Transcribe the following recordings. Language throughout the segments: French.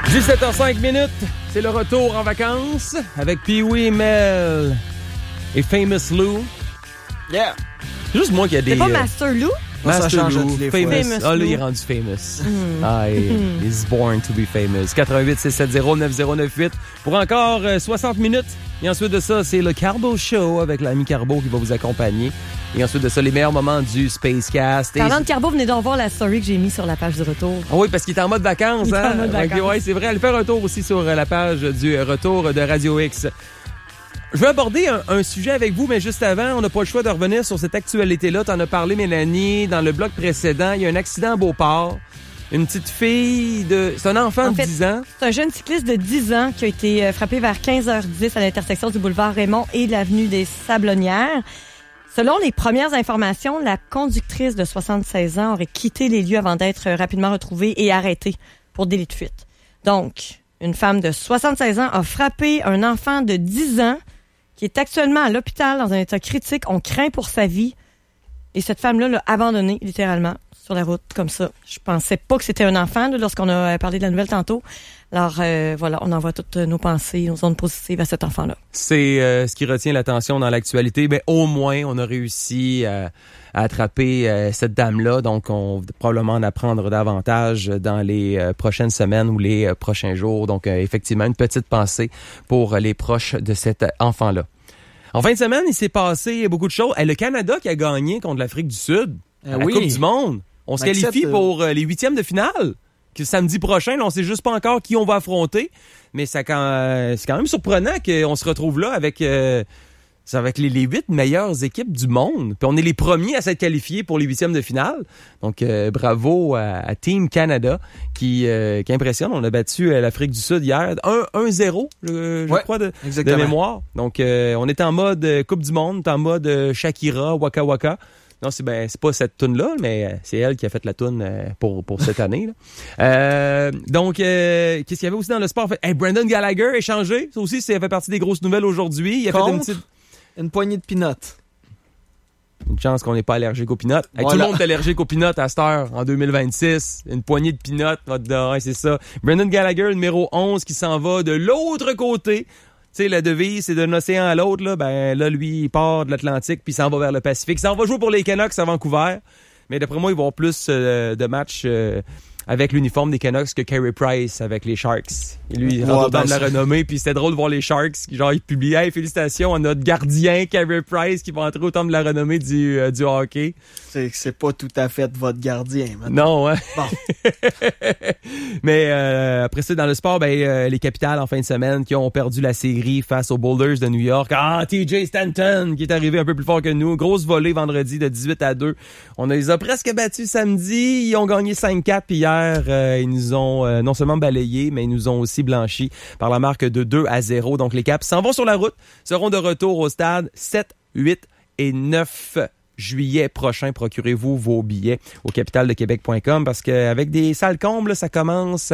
17h05, c'est le retour en vacances avec Pee-wee, Mel et Famous Lou. Yeah! C'est juste moi qui a des... C'est pas Master Lou? Master Lou, Famous. Ah, là, il est rendu famous. He's born to be famous. 88-670-9098 pour encore 60 minutes. Et ensuite de ça, c'est le Carbo Show avec l'ami Carbo qui va vous accompagner. Et ensuite de ça, les meilleurs moments du Spacecast. Parlant de Carbo, venez donc voir la story que j'ai mise sur la page du retour. Ah oui, parce qu'il est en mode vacances. Il est en mode vacances. Oui, c'est vrai. Allez faire un tour aussi sur la page du retour de Radio X. Je veux aborder un sujet avec vous, mais juste avant, on n'a pas le choix de revenir sur cette actualité-là. T'en as parlé, Mélanie, dans le bloc précédent. Il y a un accident à Beauport. Une petite fille de... C'est un enfant de 10 ans. C'est un jeune cycliste de 10 ans qui a été frappé vers 15h10 à l'intersection du boulevard Raymond et de l'avenue des Sablonnières. Selon les premières informations, la conductrice de 76 ans aurait quitté les lieux avant d'être rapidement retrouvée et arrêtée pour délit de fuite. Donc, une femme de 76 ans a frappé un enfant de 10 ans qui est actuellement à l'hôpital dans un état critique. On craint pour sa vie. Et cette femme-là l'a abandonné, littéralement, sur la route, comme ça. Je pensais pas que c'était un enfant, là, lorsqu'on a parlé de la nouvelle tantôt. Alors, voilà, on envoie toutes nos pensées, nos ondes positives à cet enfant-là. C'est ce qui retient l'attention dans l'actualité. Ben, au moins, on a réussi à attraper cette dame-là. Donc, on va probablement en apprendre davantage dans les prochaines semaines ou les prochains jours. Donc, effectivement, une petite pensée pour les proches de cet enfant-là. En fin de semaine, il s'est passé beaucoup de choses. Le Canada qui a gagné contre l'Afrique du Sud à la Coupe du Monde. On se qualifie pour les huitièmes de finale. Que samedi prochain, là, on sait juste pas encore qui on va affronter. Mais c'est quand même surprenant qu'on se retrouve là avec les 8 meilleures équipes du monde. Puis on est les premiers à s'être qualifiés pour les huitièmes de finale. Donc, bravo à Team Canada qui impressionne. On a battu l'Afrique du Sud hier. 1-0, je crois, de mémoire. Donc, on est en mode Coupe du Monde, en mode Shakira, Waka Waka. Non, c'est pas cette toune-là, mais c'est elle qui a fait la toune pour cette année. Là. Donc, qu'est-ce qu'il y avait aussi dans le sport? Brendan Gallagher est changé. Ça aussi, ça fait partie des grosses nouvelles aujourd'hui. Il a fait une poignée de peanuts. Une chance qu'on n'est pas allergique aux peanuts. Voilà. Tout le monde est allergique aux peanuts à cette heure, en 2026. Une poignée de peanuts, c'est ça. Brendan Gallagher, numéro 11, qui s'en va de l'autre côté. Tu sais, la devise, c'est d'un océan à l'autre. Là, lui, il part de l'Atlantique puis il s'en va vers le Pacifique. Il s'en va jouer pour les Canucks à Vancouver. Mais d'après moi, il va avoir plus de matchs avec l'uniforme des Canucks que Carey Price avec les Sharks. Et lui, il rentre dans de la renommée. Puis c'était drôle de voir les Sharks qui, genre, ils publiaient hey, félicitations à notre gardien Carey Price qui va entrer au temps de la renommée du hockey. C'est pas tout à fait votre gardien, maintenant. Non, hein? Bon. Mais après ça, dans le sport, les Capitals en fin de semaine qui ont perdu la série face aux Boulders de New York. TJ Stanton qui est arrivé un peu plus fort que nous. Grosse volée vendredi de 18-2. On les a presque battus samedi. Ils ont gagné 5-4. Puis hier, ils nous ont non seulement balayés, mais ils nous ont aussi blanchis par la marque de 2-0. Donc les Caps s'en vont sur la route, seront de retour au stade 7, 8 et 9 juillet prochain. Procurez-vous vos billets au capitaldequebec.com parce qu'avec des salles combles, ça commence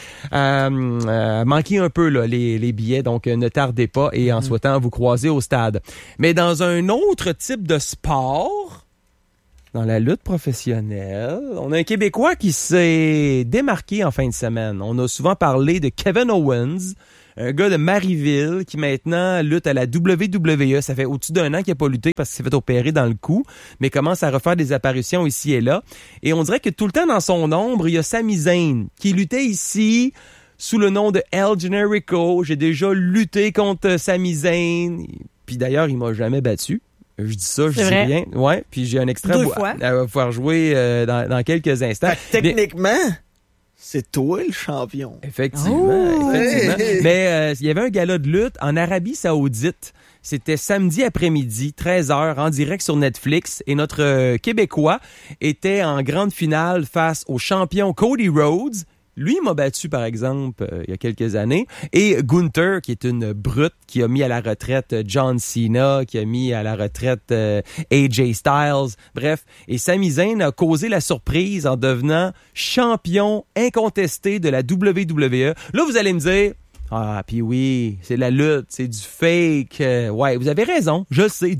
à manquer un peu là, les billets. Donc, ne tardez pas et en souhaitant vous croiser au stade. Mais dans un autre type de sport, dans la lutte professionnelle, on a un Québécois qui s'est démarqué en fin de semaine. On a souvent parlé de Kevin Owens, un gars de Marieville qui maintenant lutte à la WWE. Ça fait au-dessus d'un an qu'il n'a pas lutté parce qu'il s'est fait opérer dans le cou, mais commence à refaire des apparitions ici et là. Et on dirait que tout le temps dans son ombre, il y a Sami Zayn qui luttait ici sous le nom de El Generico. J'ai déjà lutté contre Sami Zayn. Puis d'ailleurs, il m'a jamais battu. Je dis ça, je dis rien. Ouais, puis j'ai un extrait à pouvoir jouer dans quelques instants. Techniquement, c'est toi le champion. Effectivement. Mais il y avait un gala de lutte en Arabie Saoudite. C'était samedi après-midi, 13h, en direct sur Netflix. Et notre Québécois était en grande finale face au champion Cody Rhodes. Lui m'a battu, par exemple, il y a quelques années. Et Gunther, qui est une brute, qui a mis à la retraite John Cena, qui a mis à la retraite AJ Styles. Bref, et Sami Zayn a causé la surprise en devenant champion incontesté de la WWE. Là, vous allez me dire, Ah, puis oui, c'est de la lutte, c'est du fake. Ouais, vous avez raison. Je sais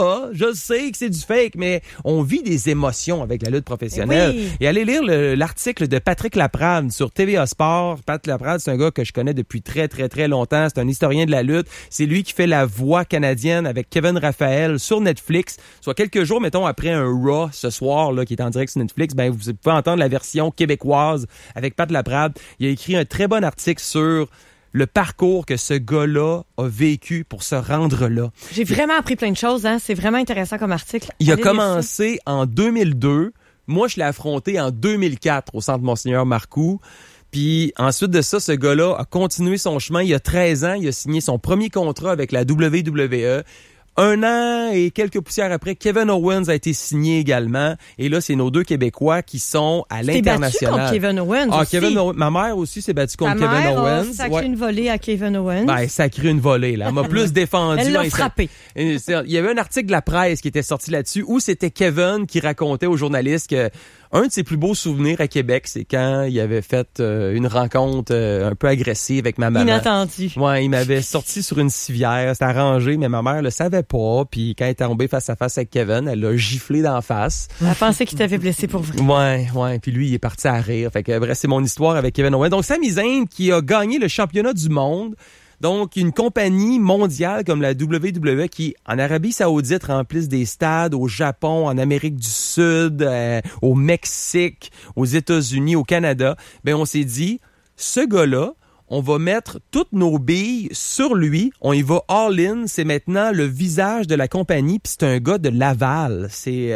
que c'est du fake, mais on vit des émotions avec la lutte professionnelle. Oui. Et allez lire l'article de Patrick Laprade sur TVA Sport. Pat Laprade, c'est un gars que je connais depuis très, très, très longtemps. C'est un historien de la lutte. C'est lui qui fait la voix canadienne avec Kevin Raphaël sur Netflix. Soit quelques jours, mettons, après un Raw ce soir, là, qui est en direct sur Netflix, ben, vous pouvez entendre la version québécoise avec Pat Laprade. Il a écrit un très bon article sur le parcours que ce gars-là a vécu pour se rendre là. J'ai vraiment appris plein de choses, hein. C'est vraiment intéressant comme article. Il a Allez lire commencé en 2002. Moi, je l'ai affronté en 2004 au Centre Monseigneur Marcoux. Puis ensuite de ça, ce gars-là a continué son chemin. Il y a 13 ans, il a signé son premier contrat avec la WWE. 1 an et quelques poussières après, Kevin Owens a été signé également. Et là, c'est nos 2 Québécois qui sont à l'international. T'es battu contre Kevin Owens aussi. Kevin Owens. Ma mère aussi s'est battue contre Ta Kevin mère Owens. a sacré une volée à Kevin Owens. Ben, sacré une volée, là. Elle m'a plus défendu. Elle l'a frappé. Il y avait un article de la presse qui était sorti là-dessus où c'était Kevin qui racontait aux journalistes que un de ses plus beaux souvenirs à Québec, c'est quand il avait fait une rencontre un peu agressive avec ma maman. Inattendu. Ouais, il m'avait sorti sur une civière, c'était arrangé, mais ma mère le savait pas. Puis quand elle est tombée face à face avec Kevin, elle l'a giflé d'en face. Elle pensait qu'il t'avait blessé pour vrai. Ouais. Puis lui, il est parti à rire. Fait que bref, c'est mon histoire avec Kevin Owens. Donc Sami Zayn qui a gagné le championnat du monde. Donc, une compagnie mondiale comme la WWE qui, en Arabie Saoudite, remplisse des stades, au Japon, en Amérique du Sud, au Mexique, aux États-Unis, au Canada, ben on s'est dit, ce gars-là, on va mettre toutes nos billes sur lui, on y va all-in, c'est maintenant le visage de la compagnie, puis c'est un gars de Laval.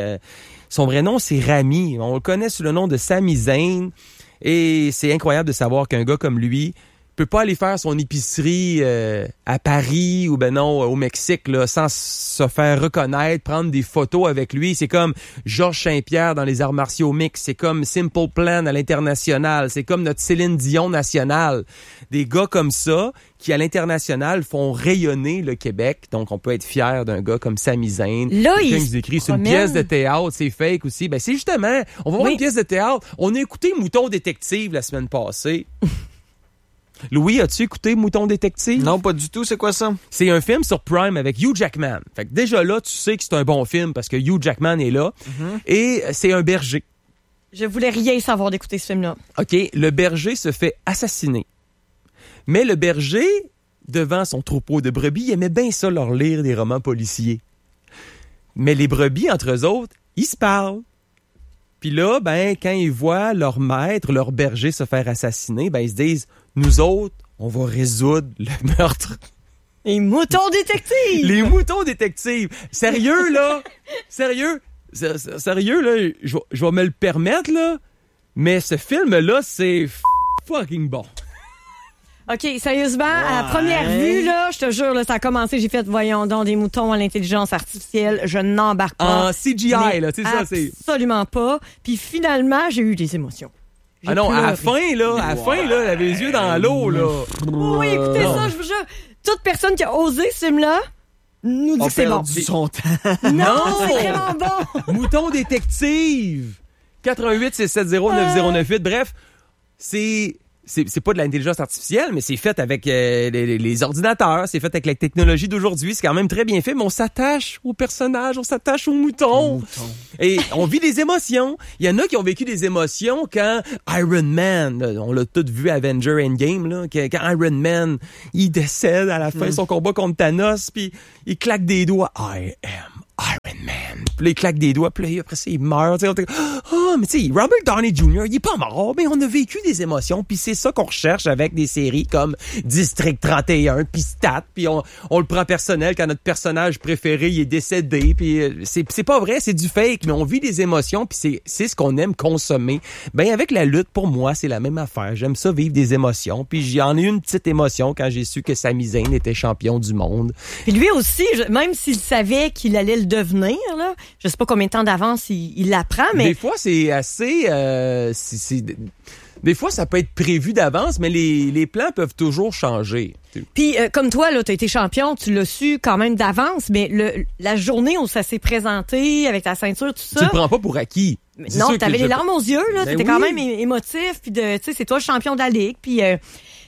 Son vrai nom, c'est Rami. On le connaît sous le nom de Sami Zayn, et c'est incroyable de savoir qu'un gars comme lui peut pas aller faire son épicerie à Paris ou ben non au Mexique là sans se faire reconnaître, prendre des photos avec lui. C'est comme Georges Saint-Pierre dans les arts martiaux mixtes, c'est comme Simple Plan à l'international, c'est comme notre Céline Dion nationale. Des gars comme ça qui à l'international font rayonner le Québec. Donc on peut être fier d'un gars comme Sami Zayn. Là, quelqu'un qui nous écrit c'est une pièce de théâtre, c'est fake aussi. Ben c'est justement, on va voir une pièce de théâtre. On a écouté Mouton Détective la semaine passée. Louis, as-tu écouté Mouton Détective? Non, pas du tout. C'est quoi ça? C'est un film sur Prime avec Hugh Jackman. Fait que déjà là, tu sais que c'est un bon film parce que Hugh Jackman est là. Et c'est un berger. Je voulais rien savoir d'écouter ce film-là. OK, le berger se fait assassiner. Mais le berger, devant son troupeau de brebis, il aimait bien ça leur lire des romans policiers. Mais les brebis, entre eux autres, ils se parlent. Puis là, ben, quand ils voient leur maître, leur berger se faire assassiner, ben, ils se disent, nous autres, on va résoudre le meurtre. Les moutons détectives! Les moutons détectives! Sérieux, là? Sérieux? Sérieux, là? Je vais me le permettre, là? Mais ce film-là, c'est fucking bon. OK, sérieusement, à la première vue, là, je te jure, là, ça a commencé, j'ai fait, voyons donc, des moutons à l'intelligence artificielle, je n'embarque pas. En CGI, là, tu sais ça, c'est... Absolument pas. Puis finalement, j'ai eu des émotions. Ah non, à la fin, là, elle avait les yeux dans l'eau, là. Oui, écoutez ça, je vous jure. Toute personne qui a osé ce film-là nous dit que c'est bon. Son temps. Non, c'est vraiment bon. Mouton détective! 88-670-9098. Bref, c'est pas de l'intelligence artificielle, mais c'est fait avec les ordinateurs, c'est fait avec la technologie d'aujourd'hui. C'est quand même très bien fait, mais on s'attache aux personnages, on s'attache aux moutons. Et on vit des émotions. Il y en a qui ont vécu des émotions quand Iron Man, là, on l'a tous vu Avenger Endgame, là, quand Iron Man, il décède à la fin de son combat contre Thanos, puis il claque des doigts. I am Iron Man. Puis là, il claque des doigts, puis là, après ça, il meurt. Mais tu sais, Robert Downey Jr., il est pas mort, mais on a vécu des émotions, puis c'est ça qu'on recherche avec des séries comme District 31, puis Stat, puis on le prend personnel quand notre personnage préféré il est décédé, puis c'est pas vrai, c'est du fake, mais on vit des émotions, puis c'est ce qu'on aime consommer. Ben avec la lutte, pour moi, c'est la même affaire. J'aime ça vivre des émotions, puis j'en ai eu une petite émotion quand j'ai su que Sami Zayn était champion du monde. Puis lui aussi, même s'il savait qu'il allait le devenir, là, je sais pas combien de temps d'avance il l'apprend, mais... Des fois, c'est assez... Des fois, ça peut être prévu d'avance, mais les plans peuvent toujours changer. Puis, comme toi, là, t'as été champion, tu l'as su quand même d'avance, mais la journée où ça s'est présenté avec ta ceinture, tout ça... Tu le prends pas pour acquis. Non, t'avais les larmes aux yeux, là, Ben t'étais oui. quand même émotif, puis tu sais, c'est toi le champion de la Ligue, puis...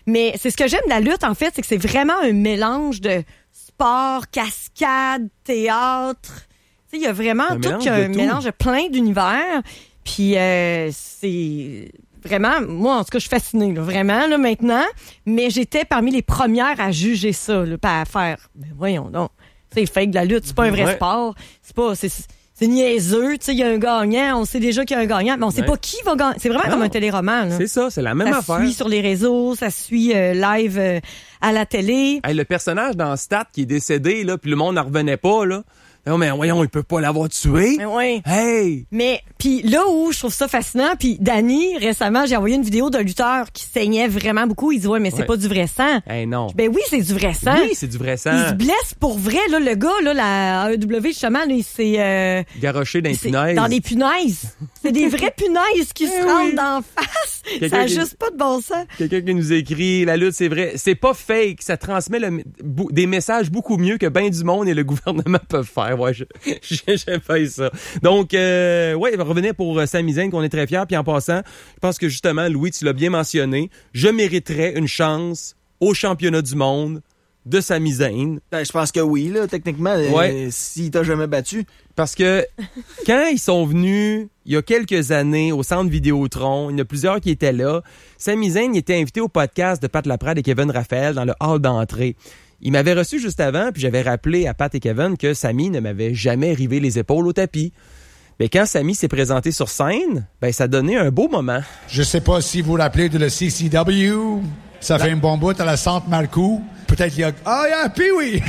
Mais c'est ce que j'aime de la lutte, en fait, c'est que c'est vraiment un mélange de sport, cascade, théâtre. Tu sais, il y a vraiment un mélange de plein d'univers. Puis c'est vraiment, moi, en tout cas, je suis fascinée, là, vraiment, là, maintenant. Mais j'étais parmi les premières à juger ça, là, pas à faire. Mais voyons donc, c'est fake de la lutte, c'est pas un vrai sport. C'est niaiseux, tu sais, il y a un gagnant, on sait déjà qu'il y a un gagnant, mais on sait pas qui va gagner. C'est vraiment comme un téléroman, là. C'est ça, c'est la même affaire. Ça suit sur les réseaux, ça suit live à la télé. Hey, le personnage dans Stat qui est décédé, là, puis le monde n'en revenait pas, là. Non, mais voyons, il peut pas l'avoir tué. Mais oui. Hey! Mais, puis là où je trouve ça fascinant, puis Danny, récemment, j'ai envoyé une vidéo d'un lutteur qui saignait vraiment beaucoup. Il dit, ouais, mais c'est pas du vrai sang. Hey, non. Ben oui, c'est du vrai sang. Oui, c'est du vrai sang. Il se blesse pour vrai, là, le gars, là, la AEW, justement, là, il s'est... garoché dans les punaises. Dans les punaises. C'est des vraies punaises qui se rentrent d'en face. Ça n'a juste pas de bon sens. Quelqu'un qui nous écrit, la lutte, c'est vrai. C'est pas fake. Ça transmet des messages beaucoup mieux que ben du monde et le gouvernement peuvent faire. Ouais, j'ai fait ça. Donc, ouais, il va revenir pour Sami Zayn, qu'on est très fiers. Puis en passant, je pense que justement, Louis, tu l'as bien mentionné, je mériterais une chance au championnat du monde de Sami Zayn. Ben, je pense que oui, là, techniquement, s'il t'a jamais battu. Parce que quand ils sont venus, il y a quelques années, au Centre Vidéotron, il y en a plusieurs qui étaient là, Sami Zayn était invité au podcast de Pat Laprade et Kevin Raphaël dans le hall d'entrée. Il m'avait reçu juste avant, puis j'avais rappelé à Pat et Kevin que Sami ne m'avait jamais rivé les épaules au tapis. Mais quand Sami s'est présenté sur scène, ben ça donnait un beau moment. Je sais pas si vous vous rappelez de le CCW. Ça fait un bon bout à la Centre Marcoux. Peut-être il y a... Ah, il y a Pee-Wee!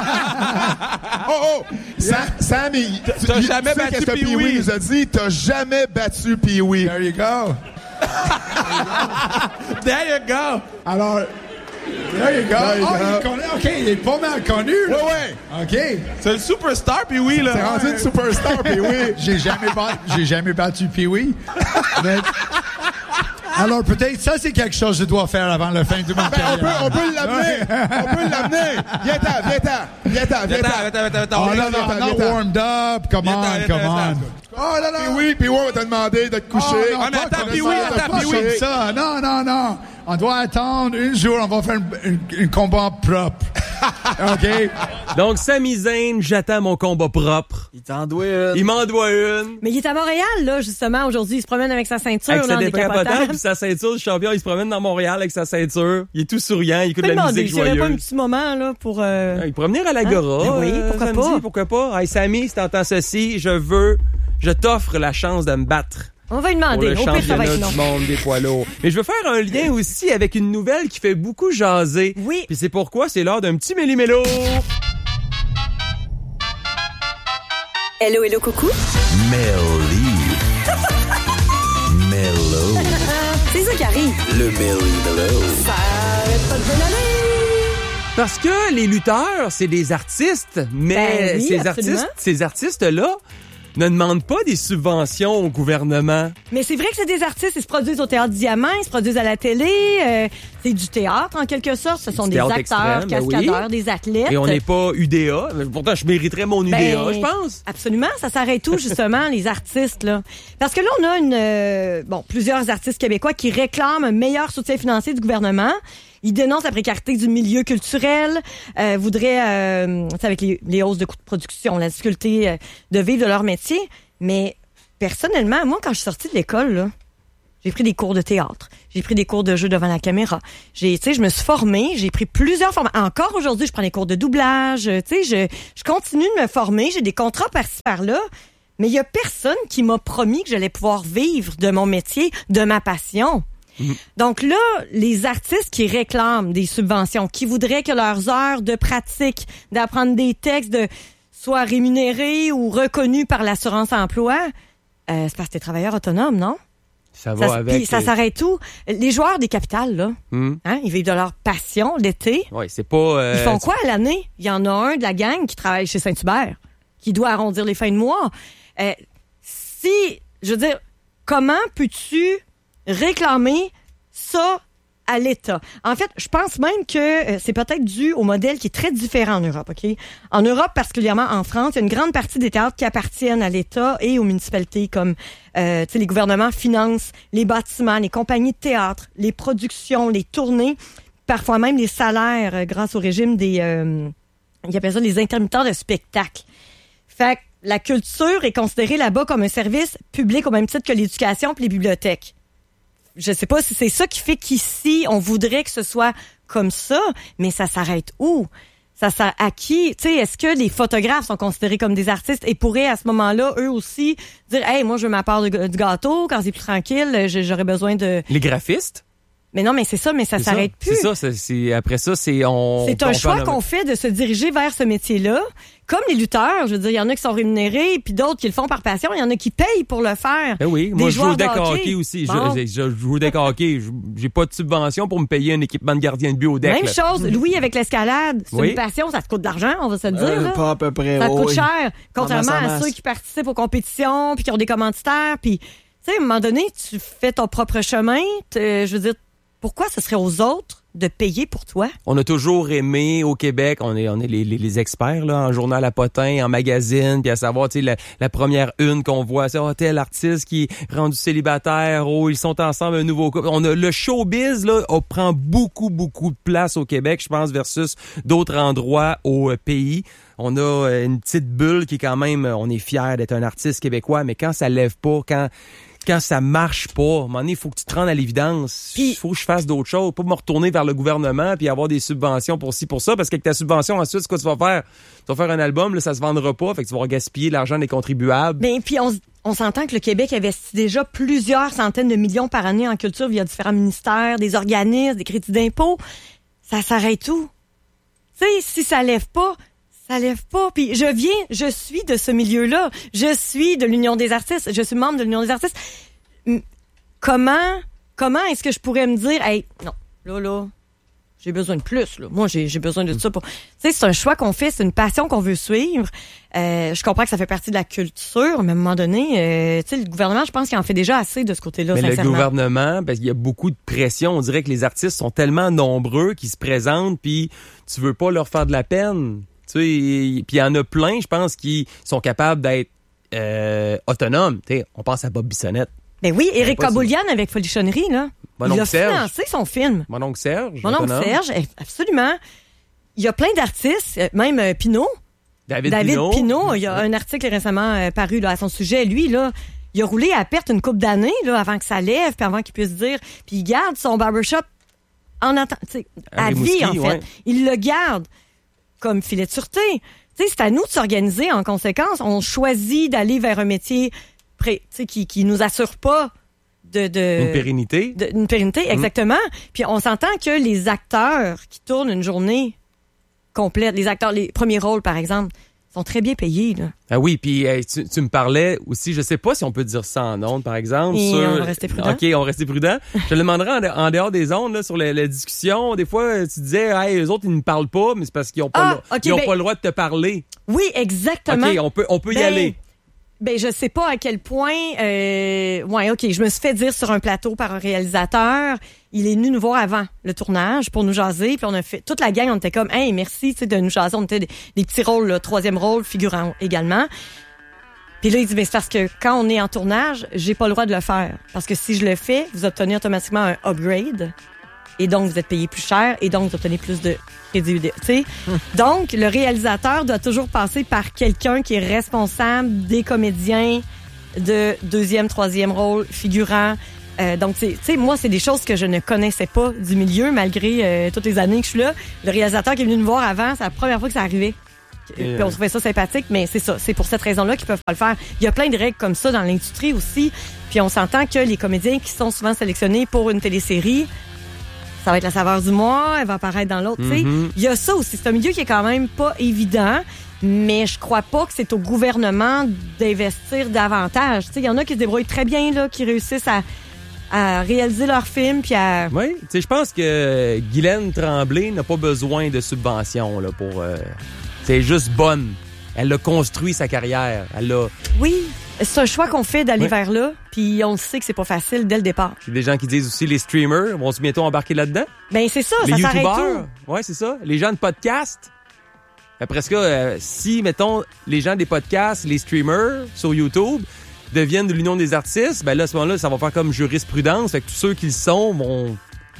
Sami, t'as jamais battu Pee-Wee. Il nous a dit, t'as jamais battu Pee-Wee. There you go. There you go. Alors... There you go. Il connaît, OK, il est pas mal connu. Là. Ouais. OK. C'est le superstar, Pee-Wee, là. C'est rendu une superstar, Pee-Wee. J'ai jamais battu Pee-Wee. Mais... Alors, peut-être, ça, c'est quelque chose que je dois faire avant la fin du mois. On peut l'amener. Viens-t'en. Oh là là, not warmed up. Come on. Oh là là. Pee-Wee, on va te demander de te coucher. Non, attends, Pee-Wee. Ça. Non. On doit attendre un jour, on va faire un combat propre. OK? Donc, Sami Zayn, j'attends mon combat propre. Il t'en doit une. Il m'en doit une. Mais il est à Montréal, là, justement, aujourd'hui. Il se promène avec sa ceinture, avec là, en décapotable. Puis sa ceinture, le champion, il se promène dans Montréal avec sa ceinture. Il est tout souriant, il écoute de la musique joyeuse. Il pas un petit moment, là, pour... Il pourrait venir à l'Agora. Hein? Oui, pourquoi pas. Hey, Sami, si t'entends ceci, je t'offre la chance de me battre. On va lui demander. Pour le championnat du monde des poids lourds. Mais je veux faire un lien aussi avec une nouvelle qui fait beaucoup jaser. Oui. Puis c'est pourquoi c'est l'heure d'un petit méli-mélo. Hello, coucou. Mélo. C'est ça qui arrive. Le méli-mélo. Ça arrête pas de voler. Parce que les lutteurs, c'est des artistes, mais ces artistes-là ne demandent pas des subventions au gouvernement. Mais c'est vrai que c'est des artistes, ils se produisent au Théâtre Diamant, ils se produisent à la télé, c'est du théâtre en quelque sorte, ce sont des acteurs, extrême, cascadeurs, des athlètes. Et on n'est pas UDA, pourtant je mériterais mon UDA, je pense. Absolument, ça s'arrête où justement les artistes là? Parce que là on a plusieurs artistes québécois qui réclament un meilleur soutien financier du gouvernement. Ils dénoncent la précarité du milieu culturel, voudraient, avec les hausses de coûts de production, la difficulté de vivre de leur métier. Mais personnellement, moi, quand je suis sortie de l'école, là, j'ai pris des cours de théâtre, j'ai pris des cours de jeu devant la caméra. Je me suis formée, j'ai pris plusieurs formations. Encore aujourd'hui, je prends des cours de doublage. Je continue de me former, j'ai des contrats par-ci par-là. Mais il y a personne qui m'a promis que j'allais pouvoir vivre de mon métier, de ma passion. Donc là, les artistes qui réclament des subventions, qui voudraient que leurs heures de pratique, d'apprendre des textes, soient rémunérées ou reconnues par l'assurance-emploi, c'est parce que t'es travailleur autonome, non? Ça va avec. Puis ça s'arrête où? Les joueurs des capitales, là, ils vivent de leur passion l'été. Ouais, c'est pas. Ils font quoi à l'année? Il y en a un de la gang qui travaille chez Saint-Hubert, qui doit arrondir les fins de mois. Je veux dire, comment peux-tu réclamer ça à l'État? En fait, je pense même que c'est peut-être dû au modèle qui est très différent en Europe, OK? En Europe, particulièrement en France, il y a une grande partie des théâtres qui appartiennent à l'État et aux municipalités, comme les gouvernements financent les bâtiments, les compagnies de théâtre, les productions, les tournées. parfois même les salaires grâce au régime des... ils appellent ça les intermittents de spectacle. Fait que la culture est considérée là-bas comme un service public au même titre que l'éducation et les bibliothèques. Je sais pas si c'est ça qui fait qu'ici, on voudrait que ce soit comme ça, mais ça s'arrête où? Ça sert à qui? Tu sais, est-ce que les photographes sont considérés comme des artistes et pourraient à ce moment-là, eux aussi, dire « Hey, moi, je veux ma part du gâteau, quand c'est plus tranquille, j'aurais besoin de... » Les graphistes? Mais non, mais c'est ça, mais ça s'arrête plus. C'est ça, après ça, c'est... C'est un choix qu'on fait de se diriger vers ce métier-là. Comme les lutteurs, je veux dire, il y en a qui sont rémunérés, puis d'autres qui le font par passion. Il y en a qui payent pour le faire. Ben oui, moi je joue au deck hockey aussi. Bon. Je joue au deck hockey. J'ai pas de subvention pour me payer un équipement de gardien de but au deck. Même chose, Louis avec l'escalade. C'est Oui. une passion, ça te coûte de l'argent, on va se le dire. Là. Pas à peu près. Ça te coûte oui. cher, contrairement En masse, en à masse. ceux qui participent aux compétitions, puis qui ont des commanditaires. Puis, tu sais, à un moment donné, tu fais ton propre chemin. Je veux dire, pourquoi ce serait aux autres de payer pour toi? On a toujours aimé au Québec, on est les experts là, en journal à potin, en magazine, puis à savoir, tu sais, la première une qu'on voit, c'est tel artiste qui est rendu célibataire, ils sont ensemble, un nouveau couple. On a le showbiz là, on prend beaucoup de place au Québec, je pense, versus d'autres endroits au pays. On a une petite bulle qui est quand même, on est fiers d'être un artiste québécois, mais quand ça lève pas, quand ça marche pas, à un moment donné, il faut que tu te rendes à l'évidence. Il faut que je fasse d'autres choses, pas me retourner vers le gouvernement puis avoir des subventions pour ci, pour ça, parce qu'avec ta subvention, ensuite, ce que tu vas faire? Tu vas faire un album, là, ça se vendra pas, fait que tu vas gaspiller l'argent des contribuables. Ben, puis on s'entend que le Québec investit déjà plusieurs centaines de millions par année en culture via différents ministères, des organismes, des crédits d'impôt. Ça s'arrête où? Tu sais, si ça lève pas, ça lève pas. Puis je suis de ce milieu-là. Je suis de l'Union des artistes. Je suis membre de l'Union des artistes. Comment est-ce que je pourrais me dire, hey, non, là, j'ai besoin de plus, là. Moi, j'ai besoin de ça pour... Tu sais, c'est un choix qu'on fait, c'est une passion qu'on veut suivre. Je comprends que ça fait partie de la culture, mais à un moment donné, tu sais, le gouvernement, je pense qu'il en fait déjà assez de ce côté-là, mais sincèrement. le gouvernement, parce qu'il y a beaucoup de pression, on dirait que les artistes sont tellement nombreux qu'ils se présentent, puis tu veux pas leur faire de la peine. Tu sais, puis il y en a plein, je pense, qui sont capables d'être autonomes. Tu sais, on pense à Bob Bissonnette. Ben oui, Éric Caboulian avec Folichonnerie, là. Il a financé son film. Mon oncle Serge. Mon oncle Serge, absolument. Il y a plein d'artistes, même Pinault. David Pinault, il y a un article récemment paru là, à son sujet. Lui, là, il a roulé à perte une couple d'années là, avant que ça lève, puis avant qu'il puisse dire. Puis il garde son barbershop à vie, en fait. Ouais. Il le garde comme filet de sûreté. T'sais, c'est à nous de s'organiser en conséquence. On choisit d'aller vers un métier qui nous assure pas une pérennité. Une pérennité, exactement. Puis on s'entend que les acteurs qui tournent une journée complète, les premiers rôles, par exemple, sont très bien payés. Là. Ah oui, puis tu me parlais aussi, je sais pas si on peut dire ça en ondes, par exemple. Et on va rester prudent. OK, on va rester prudent. Je te le demanderai en dehors des ondes, là, sur la discussion. Des fois, tu disais, hey, eux autres, ils ne parent pas, mais c'est parce qu'ils n'ont pas, pas le droit de te parler. Oui, exactement. OK, on peut y aller. Ben, je sais pas à quel point... OK, je me suis fait dire sur un plateau par un réalisateur, il est venu nous voir avant le tournage pour nous jaser, puis on a fait... Toute la gang, on était comme, hey, merci de nous jaser. On était des petits rôles, là, 3e rôle, figurant également. Puis là, il dit, mais c'est parce que quand on est en tournage, j'ai pas le droit de le faire. Parce que si je le fais, vous obtenez automatiquement un upgrade, et donc vous êtes payé plus cher, et donc vous obtenez plus de crédit. Donc, le réalisateur doit toujours passer par quelqu'un qui est responsable des comédiens de 2e, 3e rôle, figurant. Donc, tu sais, moi, c'est des choses que je ne connaissais pas du milieu, malgré toutes les années que je suis là. Le réalisateur qui est venu nous voir avant, c'est la première fois que ça arrivait. Puis on trouvait ça sympathique, mais c'est ça. C'est pour cette raison-là qu'ils peuvent pas le faire. Il y a plein de règles comme ça dans l'industrie aussi. Puis on s'entend que les comédiens qui sont souvent sélectionnés pour une télésérie, ça va être la saveur du mois, elle va apparaître dans l'autre. Mm-hmm. Il y a ça aussi. C'est un milieu qui est quand même pas évident, mais je crois pas que c'est au gouvernement d'investir davantage. Il y en a qui se débrouillent très bien, là, qui réussissent à réaliser leur film. Puis à... Oui, je pense que Guylaine Tremblay n'a pas besoin de subventions là, pour... c'est juste bonne. Elle a construit sa carrière. Oui, c'est un choix qu'on fait d'aller vers là, puis on sait que c'est pas facile dès le départ. Il y a des gens qui disent aussi les streamers vont bientôt embarquer là-dedans. Ben c'est ça, les ça s'arrête YouTubers, tout. Ouais, c'est ça. Les gens de podcast. Après ça, si, mettons, les gens des podcasts, les streamers sur YouTube deviennent de l'Union des artistes, ben là, à ce moment-là, ça va faire comme jurisprudence. Fait que tous ceux qui le sont vont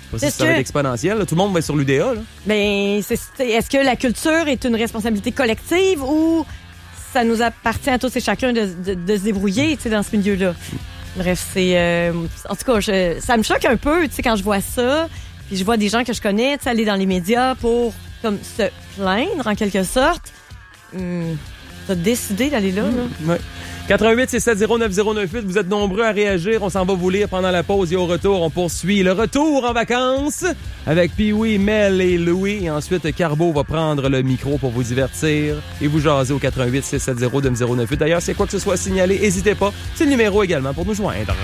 Pas si ça va être exponentiel. Là. Tout le monde va être sur l'UDA. Là. Ben, est-ce que la culture est une responsabilité collective ou ça nous appartient à tous et chacun de se débrouiller dans ce milieu-là? Bref, c'est... en tout cas, ça me choque un peu quand je vois ça. Puis je vois des gens que je connais aller dans les médias pour comme se plaindre, en quelque sorte. T'as décidé d'aller là, là? Ouais. 88-670-9098, vous êtes nombreux à réagir. On s'en va vous lire pendant la pause et au retour, on poursuit le retour en vacances avec Pee-Wee, Mel et Louis. Et ensuite, Carbo va prendre le micro pour vous divertir et vous jaser au 88-670-9098. D'ailleurs, c'est quoi que ce soit signalé, n'hésitez pas. C'est le numéro également pour nous joindre.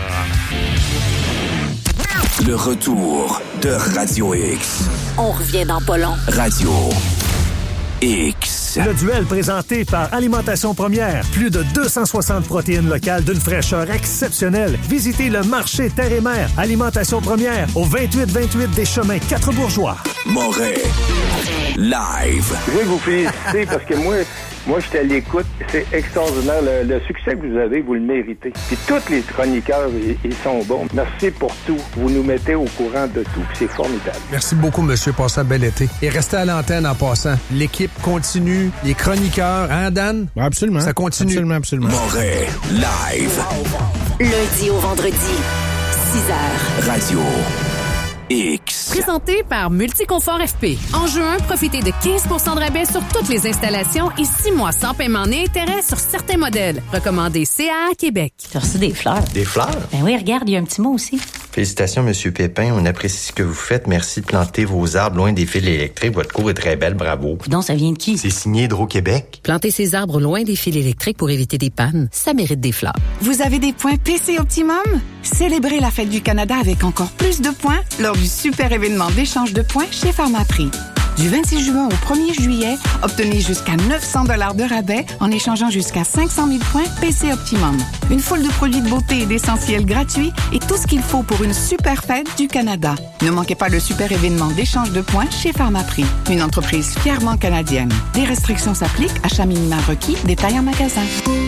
Le retour de Radio X. On revient dans pas long. Radio X. Le duel présenté par Alimentation Première. Plus de 260 protéines locales d'une fraîcheur exceptionnelle. Visitez le marché Terre et Mer. Alimentation Première au 2828 des Chemins 4 Bourgeois. Moret. Live. Je veux vous féliciter parce que moi, j'étais à l'écoute. C'est extraordinaire. Le succès que vous avez, vous le méritez. Puis tous les chroniqueurs, ils sont bons. Merci pour tout. Vous nous mettez au courant de tout. C'est formidable. Merci beaucoup, monsieur. Passez un bel été. Et restez à l'antenne en passant. L'équipe continue. Les chroniqueurs, hein, Dan? Absolument. Ça continue. Absolument. Moret. Live. Lundi au vendredi, 6h. Radio X. Présenté par Multiconfort FP. En juin, profitez de 15 % de rabais sur toutes les installations et 6 mois sans paiement ni intérêt sur certains modèles. Recommandé CA Québec. Tu as reçu des fleurs. Des fleurs? Ben oui, regarde, il y a un petit mot aussi. Félicitations, Monsieur Pépin. On apprécie ce que vous faites. Merci de planter vos arbres loin des fils électriques. Votre cour est très belle. Bravo. Donc, ça vient de qui? C'est signé Hydro-Québec. Planter ses arbres loin des fils électriques pour éviter des pannes, ça mérite des fleurs. Vous avez des points PC Optimum? Célébrez la Fête du Canada avec encore plus de points lors du super événement d'échange de points chez Pharmaprix. Du 26 juin au 1er juillet, obtenez jusqu'à 900 $ de rabais en échangeant jusqu'à 500 000 points PC Optimum. Une foule de produits de beauté et d'essentiels gratuits et tout ce qu'il faut pour une super fête du Canada. Ne manquez pas le super événement d'échange de points chez Pharmaprix, une entreprise fièrement canadienne. Des restrictions s'appliquent, achat minimum requis, détail en magasin.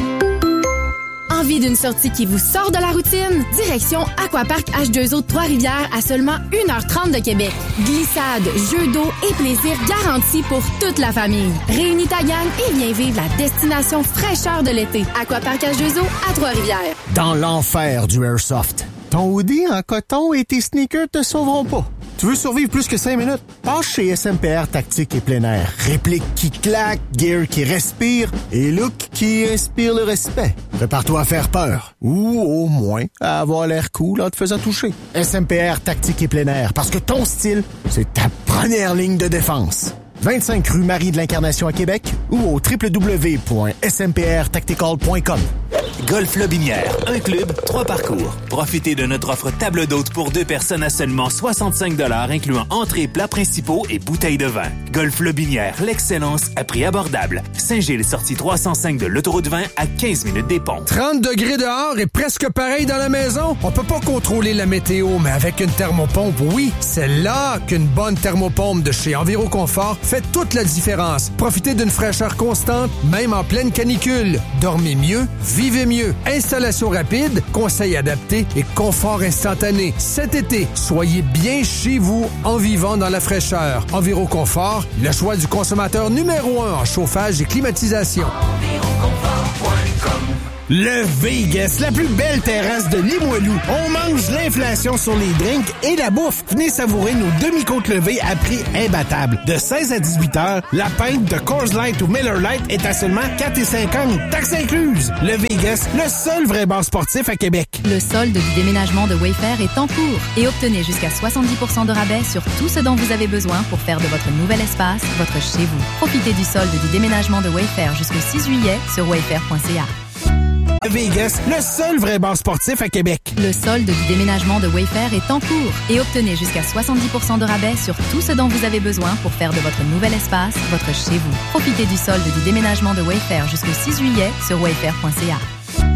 Envie d'une sortie qui vous sort de la routine? Direction Aquapark H2O de Trois-Rivières à seulement 1h30 de Québec. Glissade, jeux d'eau et plaisir garantis pour toute la famille. Réunis ta gang et viens vivre la destination fraîcheur de l'été. Aquapark H2O à Trois-Rivières. Dans l'enfer du Airsoft. Ton hoodie en coton et tes sneakers te sauveront pas. Tu veux survivre plus que 5 minutes? Passe chez SMPR Tactique et Plein Air. Réplique qui claque, gear qui respire et look qui inspire le respect. Prépare-toi à faire peur. Ou au moins à avoir l'air cool en te faisant toucher. SMPR Tactique et Plein Air. Parce que ton style, c'est ta première ligne de défense. 25 rue Marie de l'Incarnation à Québec ou au www.smprtactical.com. Golf Lobinière, un club, 3 parcours. Profitez de notre offre table d'hôte pour 2 personnes à seulement 65 $, incluant entrées, plats principaux et bouteilles de vin. Golf Lobinière, l'excellence à prix abordable. Saint-Gilles, sortie 305 de l'autoroute 20 à 15 minutes des ponts. 30 degrés dehors et presque pareil dans la maison? On peut pas contrôler la météo, mais avec une thermopompe, oui, c'est là qu'une bonne thermopompe de chez Enviroconfort fait toute la différence. Profitez d'une fraîcheur constante, même en pleine canicule. Dormez mieux, vivez mieux. Installation rapide, conseils adaptés et confort instantané. Cet été, soyez bien chez vous en vivant dans la fraîcheur. Enviroconfort, le choix du consommateur numéro 1 en chauffage et climatisation. Le Vegas, la plus belle terrasse de Limoilou. On mange l'inflation sur les drinks et la bouffe. Venez savourer nos demi-côtes levées à prix imbattable. De 16 à 18 heures, la pinte de Coors Light ou Miller Lite est à seulement 4,50 $, taxes incluses. Le Vegas, le seul vrai bar sportif à Québec. Le solde du déménagement de Wayfair est en cours et obtenez jusqu'à 70 % de rabais sur tout ce dont vous avez besoin pour faire de votre nouvel espace votre chez vous. Profitez du solde du déménagement de Wayfair jusqu'au 6 juillet sur wayfair.ca. Vegas, le seul vrai bar sportif à Québec. Le solde du déménagement de Wayfair est en cours et obtenez jusqu'à 70 % de rabais sur tout ce dont vous avez besoin pour faire de votre nouvel espace votre chez vous. Profitez du solde du déménagement de Wayfair jusqu'au 6 juillet sur wayfair.ca.